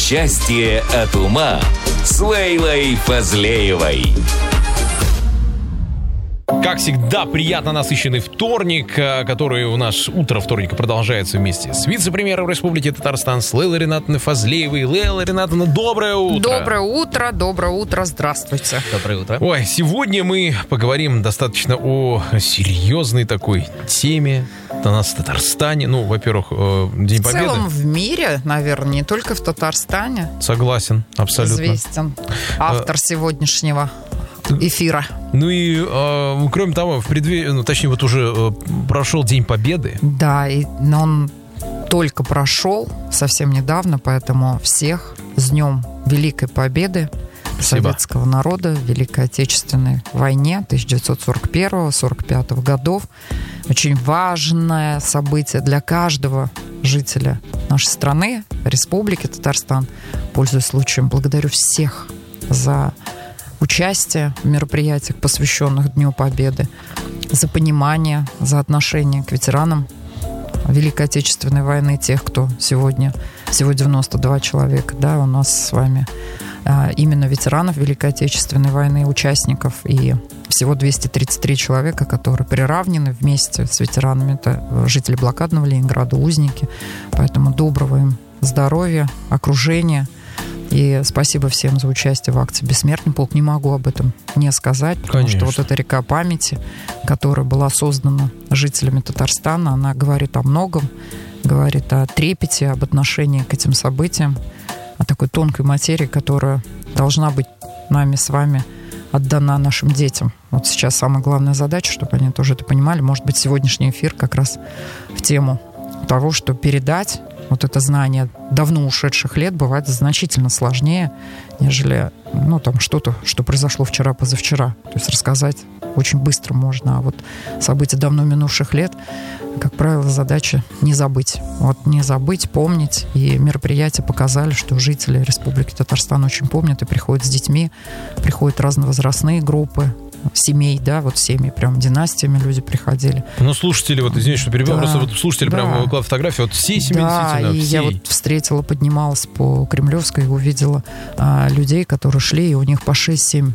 Счастье от ума с Лейлой Фазлеевой. Как всегда, приятно насыщенный вторник, который у нас утро вторника продолжается вместе с вице-премьером Республики Татарстан, с Лейлой Ринатовной Фазлеевой. Лейла Ринатовна, доброе утро. Доброе утро, здравствуйте. Доброе утро. Ой, сегодня мы поговорим достаточно о серьезной такой теме. У нас в Татарстане, во-первых, День Победы. В целом в мире, наверное, не только в Татарстане. Согласен, абсолютно. Известен автор сегодняшнего эфира. Ну и, кроме того, уже прошел День Победы. Да, но он только прошел совсем недавно, поэтому всех с Днем Великой Победы советского народа в Великой Отечественной войне 1941-1945 годов. Очень важное событие для каждого жителя нашей страны, Республики Татарстан. Пользуясь случаем, благодарю всех за участие в мероприятиях, посвященных Дню Победы, за понимание, за отношение к ветеранам Великой Отечественной войны, тех, кто сегодня, всего 92 человека, да, у нас с вами именно ветеранов Великой Отечественной войны, участников, и всего 233 человека, которые приравнены вместе с ветеранами. Это жители блокадного Ленинграда, узники. Поэтому доброго им здоровья, окружения. И спасибо всем за участие в акции «Бессмертный полк». Не могу об этом не сказать, потому что вот эта река памяти, которая была создана жителями Татарстана, она говорит о многом, говорит о трепете, об отношении к этим событиям, о такой тонкой материи, которая должна быть нами с вами отдана нашим детям. Вот сейчас самая главная задача, чтобы они тоже это понимали. Может быть, сегодняшний эфир как раз в тему того, что передать вот это знание давно ушедших лет бывает значительно сложнее, нежели что-то, что произошло вчера, позавчера. То есть рассказать очень быстро можно. А вот события давно минувших лет, как правило, задача не забыть. Вот не забыть, помнить. И мероприятия показали, что жители Республики Татарстан очень помнят и приходят с детьми, приходят разновозрастные группы, семей, да, вот семьи, прям династиями люди приходили. Ну, слушатели, извините, что перебил, просто слушатели прям выкладывают фотографии, все семьи действительно, и все. Я встретила, поднималась по Кремлевской и увидела людей, которые шли, и у них по 6-7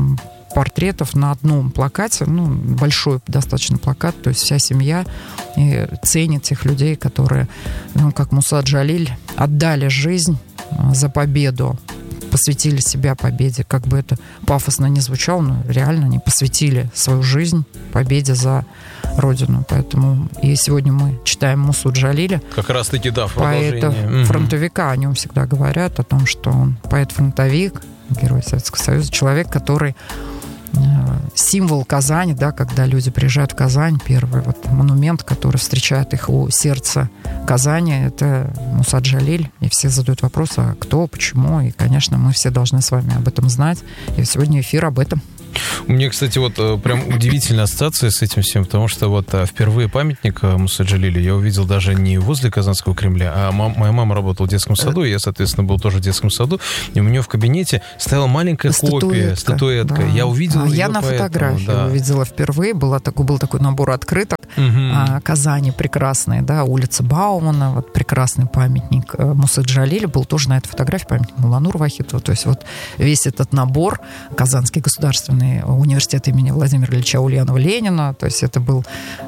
портретов на одном плакате, большой достаточно плакат, то есть вся семья и ценит тех людей, которые, как Муса Джалиль, отдали жизнь за победу, посвятили себя победе. Как бы это пафосно не звучало, но реально они посвятили свою жизнь победе за Родину. Поэтому и сегодня мы читаем Мусу Джалиля. Как раз-таки, да, в продолжении. Поэта-фронтовика, о нем всегда говорят, о том, что он поэт-фронтовик, герой Советского Союза, человек, который символ Казани, да, когда люди приезжают в Казань, первый монумент, который встречает их у сердца Казани, это Муса Джалиль, и все задают вопрос, а кто, почему, и, конечно, мы все должны с вами об этом знать, и сегодня эфир об этом. У меня, кстати, прям удивительная ассоциация с этим всем, потому что впервые памятник Мусе Джалилю я увидел даже не возле Казанского Кремля, а моя мама работала в детском саду, и я, соответственно, был тоже в детском саду, и у нее в кабинете стояла маленькая копия, статуэтка. Да. Я увидел ее, я на фотографии увидела впервые, был такой набор открыток, Казани прекрасные, да, улица Баумана, прекрасный памятник Мусе Джалилю, был тоже на этой фотографии памятник Муланур Вахитова, то есть весь этот набор, Казанский государственный университет имени Владимира Ильича Ульянова-Ленина, то есть это был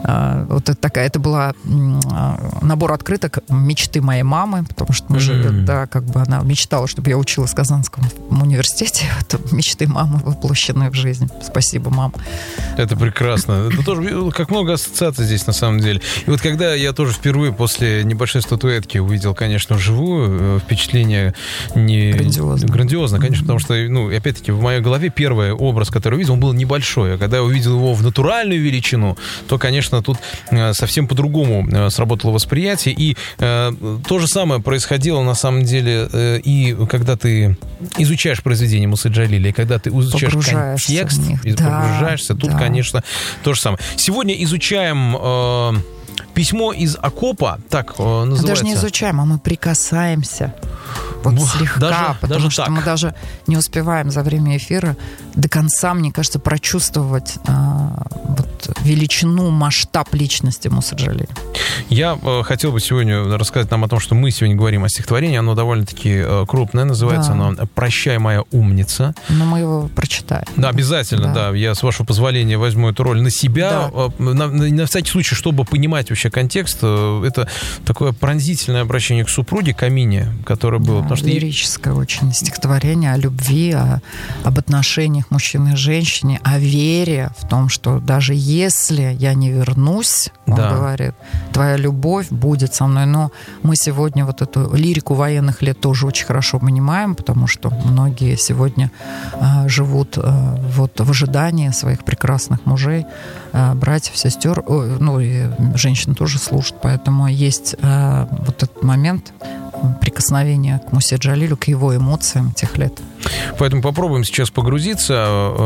это была набор открыток мечты моей мамы, потому что мы же, она мечтала, чтобы я училась в Казанском университете, мечты мамы воплощены в жизнь. Спасибо, мам. Это прекрасно. Это тоже как много ассоциаций здесь на самом деле. И когда я тоже впервые после небольшой статуэтки увидел, конечно, вживую, впечатление грандиозно, конечно, потому что, опять-таки, в моей голове первый образ, который увидел, он был небольшой. А когда я увидел его в натуральную величину, то, конечно, тут совсем по-другому сработало восприятие. И то же самое происходило, на самом деле, и когда ты изучаешь произведение Мусы Джалиля, и когда ты изучаешь контекст, и погружаешься, тут, конечно, то же самое. Сегодня изучаем письмо из окопа, так называется. Даже не изучаем, а мы прикасаемся. Слегка, потому что мы даже не успеваем за время эфира до конца, мне кажется, прочувствовать величину, масштаб личности Мусы Джалиля. Я хотел бы сегодня рассказать нам о том, что мы сегодня говорим о стихотворении. Оно довольно-таки крупное, называется оно «Прощай, моя умница». Но мы его прочитаем. Да, обязательно, да. Я, с вашего позволения, возьму эту роль на себя. Да. На всякий случай, чтобы понимать вообще контекст, это такое пронзительное обращение к супруге, к Амине, которое было. Да, лирическое очень стихотворение о любви, об отношениях мужчины и женщины, о вере в том, что даже если я не вернусь, он говорит, твоя любовь будет со мной. Но мы сегодня вот эту лирику военных лет тоже очень хорошо понимаем, потому что многие сегодня живут вот в ожидании своих прекрасных мужей, братьев, сестер, ну и женщины тоже служат, поэтому есть вот этот момент прикосновения к Мусе Джалилю, к его эмоциям тех лет. Поэтому попробуем сейчас погрузиться.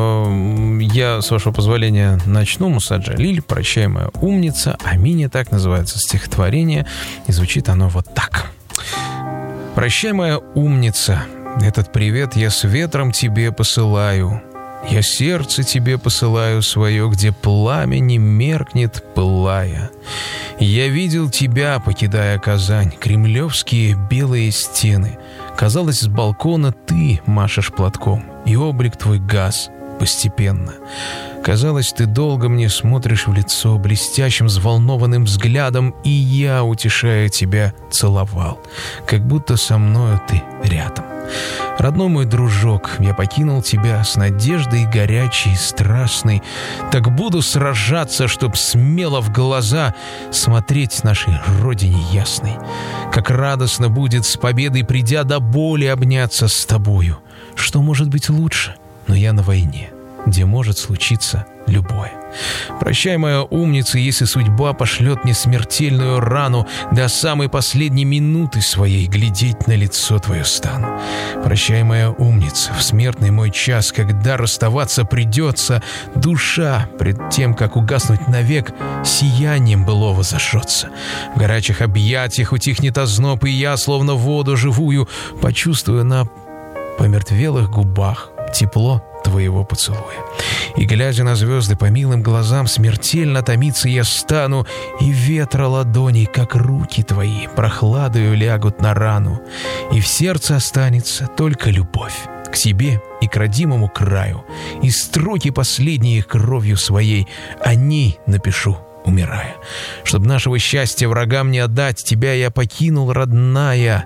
Я, с вашего позволения, начну. Муса Джалиль, «Прощай, моя умница». Амине, так называется стихотворение. И звучит оно вот так. «Прощай, моя умница, этот привет я с ветром тебе посылаю. Я сердце тебе посылаю свое, где пламя не меркнет, пылая. Я видел тебя, покидая Казань, кремлевские белые стены. Казалось, с балкона ты машешь платком, и облик твой гас постепенно. Казалось, ты долго мне смотришь в лицо блестящим, взволнованным взглядом, и я, утешая тебя, целовал, как будто со мною ты рядом. Родной мой дружок, я покинул тебя с надеждой горячей, страстной. Так буду сражаться, чтоб смело в глаза смотреть нашей родине ясной. Как радостно будет с победой, придя до боли, обняться с тобою. Что может быть лучше? Но я на войне, где может случиться любое. Прощай, моя умница, если судьба пошлет мне смертельную рану, до самой последней минуты своей глядеть на лицо твое стану. Прощай, моя умница, в смертный мой час, когда расставаться придется, душа, пред тем, как угаснуть навек, сиянием былого зажжется. В горячих объятиях утихнет озноб, и я, словно воду живую, почувствую на помертвелых губах тепло твоего поцелуя. И, глядя на звезды по милым глазам, смертельно томиться я стану, и ветра ладоней, как руки твои, прохладою лягут на рану, и в сердце останется только любовь к себе и к родимому краю, и строки последние кровью своей о ней напишу, умирая. Чтоб нашего счастья врагам не отдать, тебя я покинул, родная.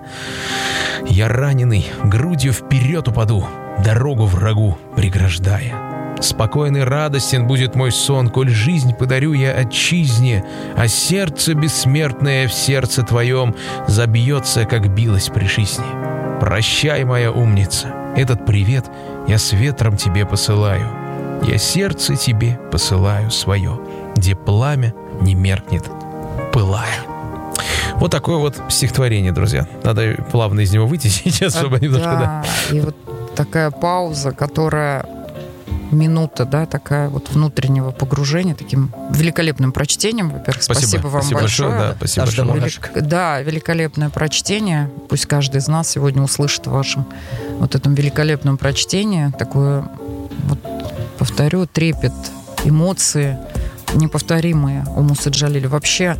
Я раненый, грудью вперед упаду, дорогу врагу преграждая. Спокойный, радостен будет мой сон, коль жизнь подарю я отчизне, а сердце бессмертное в сердце твоем забьется, как билось при жизни. Прощай, моя умница, этот привет я с ветром тебе посылаю. Я сердце тебе посылаю свое, где пламя не меркнет, пылая. Вот такое вот стихотворение, друзья. Надо плавно из него выйти сейчас, чтобы немножко... Да, и вот такая пауза, которая минута, да, такая вот внутреннего погружения, таким великолепным прочтением. Во-первых, спасибо вам большое. Да, спасибо большое. Да, великолепное прочтение. Пусть каждый из нас сегодня услышит в вашем вот этом великолепном прочтении такое, вот, повторю, трепет, эмоции неповторимые у Мусы Джалиля. Вообще,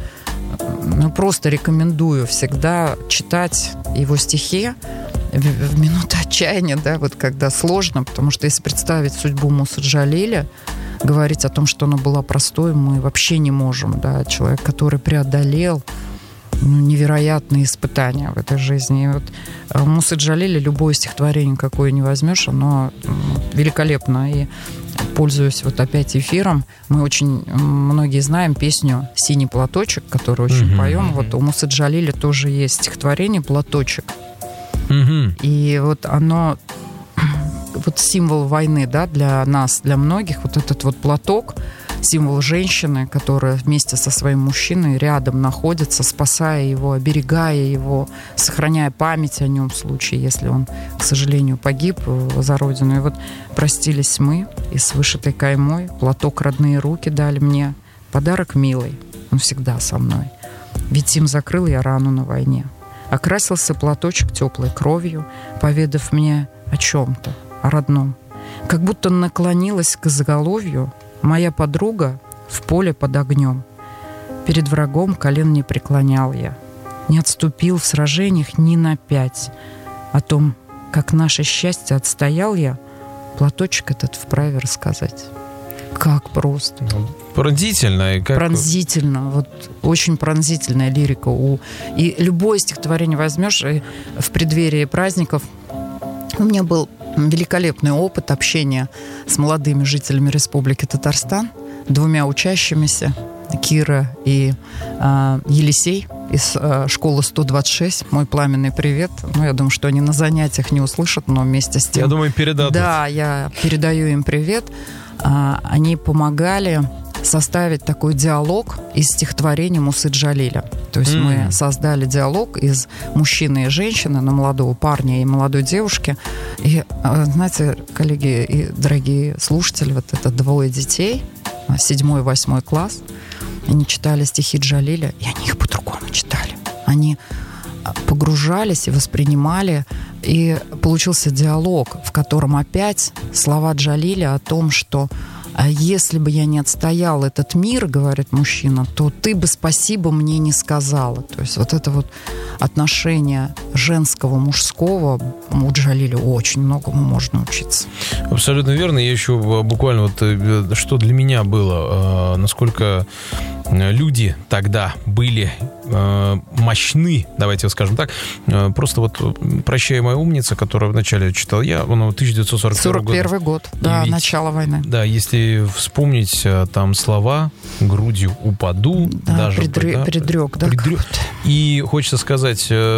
просто рекомендую всегда читать его стихи в минуты отчаяния, да, вот когда сложно, потому что если представить судьбу Мусы Джалиля, говорить о том, что она была простой, мы вообще не можем, да, человек, который преодолел невероятные испытания в этой жизни. И вот Мусы Джалиля, любое стихотворение, какое не возьмешь, оно великолепно. И пользуясь вот опять эфиром, мы очень многие знаем песню «Синий платочек», которую очень поем. Вот у Мусы Джалиля тоже есть стихотворение «Платочек». И вот оно, вот символ войны, да, для нас, для многих, вот этот вот платок, символ женщины, которая вместе со своим мужчиной рядом находится, спасая его, оберегая его, сохраняя память о нем в случае, если он, к сожалению, погиб за родину. И вот простились мы, и с вышитой каймой платок родные руки дали мне. Подарок милый, он всегда со мной. Ведь им закрыл я рану на войне. Окрасился платочек теплой кровью, поведав мне о чем-то, о родном. Как будто наклонилась к изголовью моя подруга в поле под огнем. Перед врагом колен не преклонял я, не отступил в сражениях ни на 5. О том, как наше счастье отстоял я, платочек этот вправе рассказать. Как просто. Пронзительно. Пронзительно. Вот очень пронзительная лирика. И любое стихотворение возьмешь, и в преддверии праздников. У меня был великолепный опыт общения с молодыми жителями Республики Татарстан, 2 учащимися, Кира и Елисей из школы 126. Мой пламенный привет. Ну, я думаю, что они на занятиях не услышат, но вместе с тем... Я думаю, передадут. Да, я передаю им привет. Они помогали составить такой диалог из стихотворений Мусы Джалиля. То есть мы создали диалог из мужчины и женщины, на молодого парня и молодой девушки. И, знаете, коллеги и дорогие слушатели, вот это 2 детей, 7 и 8 класс, они читали стихи Джалиля, и они их по-другому читали. Они погружались и воспринимали, и получился диалог, в котором опять слова Джалиля о том, что если бы я не отстоял этот мир, говорит мужчина, то ты бы спасибо мне не сказала. То есть вот это вот отношение женского, мужского, у Джалиля очень многому можно учиться. Абсолютно верно. Я еще буквально вот, что для меня было, насколько люди тогда были мощны, давайте скажем так. Просто вот «Прощай, моя умница», которую вначале читал я, он 1941 год. Да, начало войны. Да, если вспомнить там слова «грудью упаду», да, даже предрек, да. И хочется сказать,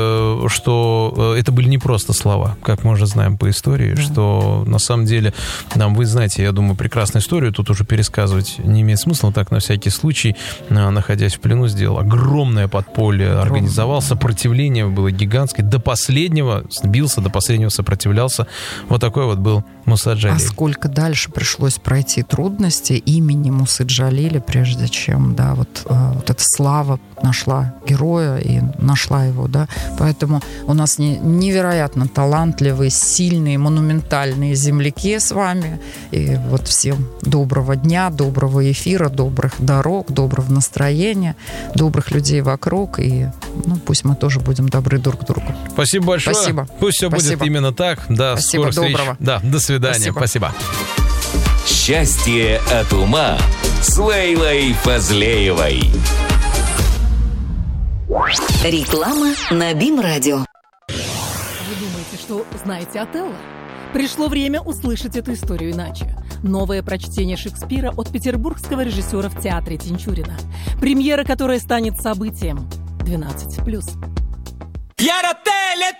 что это были не просто слова, как мы уже знаем по истории, что на самом деле, вы знаете, я думаю, прекрасную историю, тут уже пересказывать не имеет смысла, но так на всякий случай, находясь в плену, сделал огромное подполье, организовал, сопротивление было гигантское, до последнего бился, до последнего сопротивлялся. Вот такой вот был Муса Джалиль. А сколько дальше пришлось пройти трудности имени Мусы Джалиля, прежде чем, да, вот эта слава нашла героя и нашла его, да. Поэтому у нас невероятно талантливые, сильные, монументальные земляки с вами. И вот всем доброго дня, доброго эфира, добрых дорог, доброго настроения, добрых людей вокруг. И пусть мы тоже будем добры друг к другу. Спасибо большое. Спасибо. Пусть все будет именно так. До скорых встреч. Да, до свидания. Спасибо. Счастье от ума с Лейлой Фазлеевой. Реклама на БИМ-радио. Вы думаете, что знаете Отелло? Пришло время услышать эту историю иначе. Новое прочтение Шекспира от петербургского режиссера в театре Тинчурина. Премьера, которая станет событием 12+.